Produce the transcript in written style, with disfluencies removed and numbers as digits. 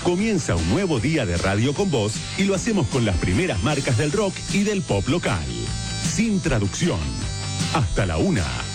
Comienza un nuevo día de radio con vos y lo hacemos con las primeras marcas del rock y del pop local. Sin traducción. Hasta la 1.